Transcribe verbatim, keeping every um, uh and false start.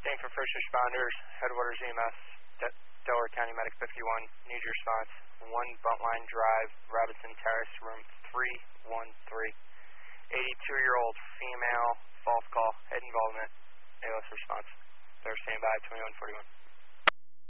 Thing for first responders, Headwaters E M S, De- Delaware County Medic fifty-one, need your response. one Buntline Drive, Robinson Terrace, room three one three. eighty-two-year-old female, false call, head involvement, A L S response. They're standing by, twenty-one forty-one.